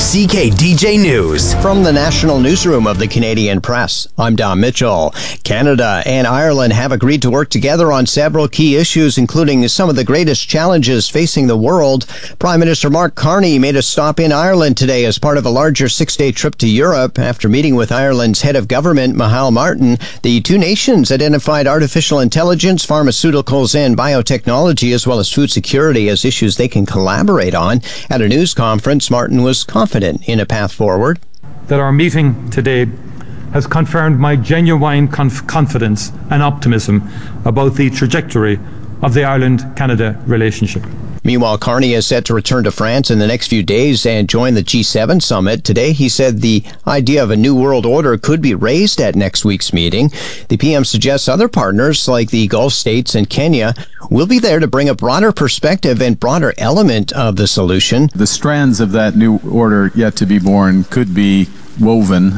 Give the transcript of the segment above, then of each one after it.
CKDJ News. From the National Newsroom of the Canadian Press, I'm Don Mitchell. Canada and Ireland have agreed to work together on several key issues, including some of the greatest challenges facing the world. Prime Minister Mark Carney made a stop in Ireland today as part of a larger 6-day trip to Europe. After meeting with Ireland's head of government, Micheál Martin, the two nations identified artificial intelligence, pharmaceuticals, and biotechnology, as well as food security, as issues they can collaborate on. At a news conference, Martin was confident in a path forward. That our meeting today has confirmed my genuine confidence and optimism about the trajectory of the Ireland-Canada relationship. Meanwhile, Carney is set to return to France in the next few days and join the G7 summit. Today, he said the idea of a new world order could be raised at next week's meeting. The PM suggests other partners like the Gulf states and Kenya will be there to bring a broader perspective and broader element of the solution. The strands of that new order yet to be born could be woven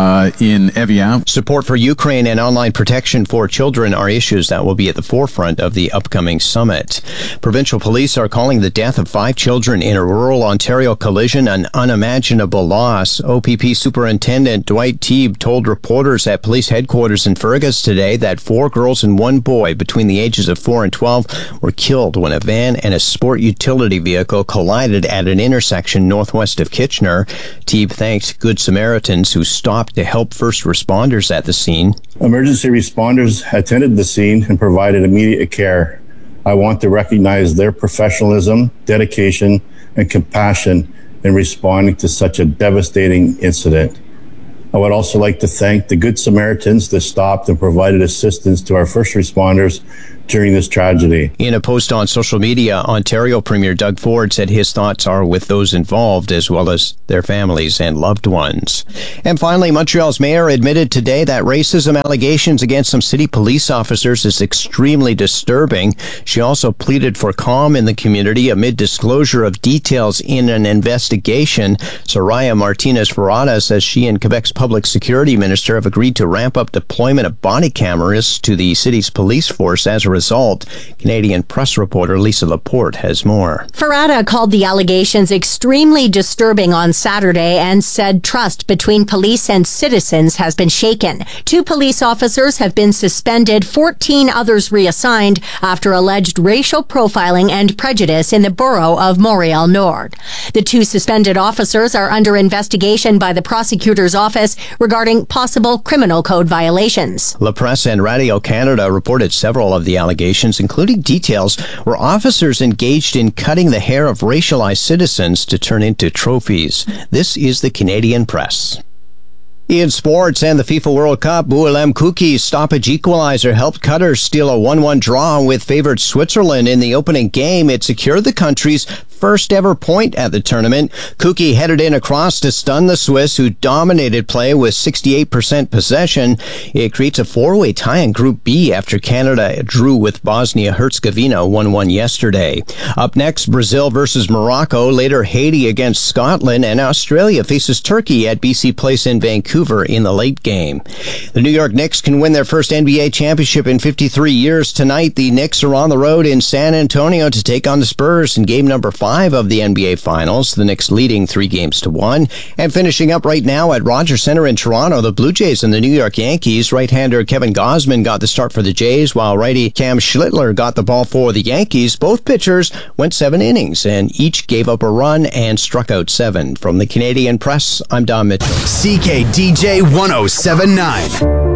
in Evian. Support for Ukraine and online protection for children are issues that will be at the forefront of the upcoming summit. Provincial police are calling the death of 5 children in a rural Ontario collision an unimaginable loss. OPP Superintendent Dwight Teague told reporters at police headquarters in Fergus today that 4 girls and 1 boy between the ages of 4 and 12 were killed when a van and a sport utility vehicle collided at an intersection northwest of Kitchener. Teague thanked Good Samaritans who stopped to help first responders at the scene. Emergency responders attended the scene and provided immediate care. I want to recognize their professionalism, dedication, and compassion in responding to such a devastating incident. I would also like to thank the Good Samaritans that stopped and provided assistance to our first responders during this tragedy. In a post on social media, Ontario Premier Doug Ford said his thoughts are with those involved as well as their families and loved ones. And finally, Montreal's mayor admitted today that racism allegations against some city police officers is extremely disturbing. She also pleaded for calm in the community amid disclosure of details in an investigation. Soraya Martinez-Ferrada says she and Quebec's public security minister have agreed to ramp up deployment of body cameras to the city's police force as a result. Canadian Press reporter Lisa Laporte has more. Ferrada called the allegations extremely disturbing on Saturday and said trust between police and citizens has been shaken. 2 police officers have been suspended, 14 others reassigned after alleged racial profiling and prejudice in the borough of Montreal-Nord. The 2 suspended officers are under investigation by the prosecutor's office regarding possible criminal code violations. La Presse and Radio-Canada reported several of the allegations, including details where officers engaged in cutting the hair of racialized citizens to turn into trophies. This is the Canadian Press. In sports and the FIFA World Cup, Boualem Kouki's stoppage equalizer helped Qatar steal a 1-1 draw with favored Switzerland in the opening game. It secured the country's first ever point at the tournament. Kouki headed in across to stun the Swiss, who dominated play with 68% possession. It creates a 4-way tie in Group B after Canada drew with Bosnia-Herzegovina 1-1 yesterday. Up next, Brazil versus Morocco, later Haiti against Scotland, and Australia faces Turkey at BC Place in Vancouver in the late game. The New York Knicks can win their first NBA championship in 53 years. Tonight, the Knicks are on the road in San Antonio to take on the Spurs in game number 5 of the NBA Finals, the Knicks leading 3-1. And finishing up right now at Rogers Centre in Toronto, the Blue Jays and the New York Yankees. Right-hander Kevin Gausman got the start for the Jays, while righty Cam Schlittler got the ball for the Yankees. Both pitchers went 7 innings, and each gave up a run and struck out 7. From the Canadian Press, I'm Don Mitchell. CKDJ 1079.